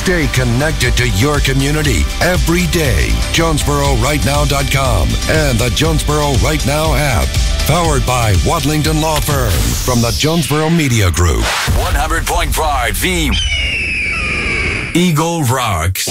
Stay connected to your community every day. JonesboroRightNow.com and the Jonesboro Right Now app. Powered by Wadlington Law Firm from the Jonesboro Media Group. 100.5 The Eagle Rocks.